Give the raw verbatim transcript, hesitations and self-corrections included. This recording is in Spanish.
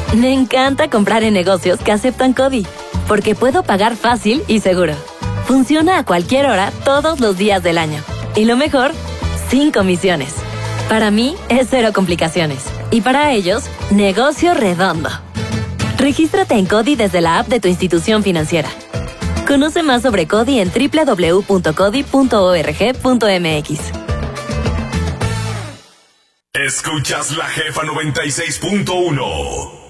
Me encanta comprar en negocios que aceptan CODI, porque puedo pagar fácil y seguro. Funciona a cualquier hora, todos los días del año. Y lo mejor, sin comisiones. Para mí, es cero complicaciones. Y para ellos, negocio redondo. Regístrate en CODI desde la app de tu institución financiera. Conoce más sobre CODI en doble u doble u doble u punto codi punto org punto m x. Escuchas La Jefa noventa y seis punto uno.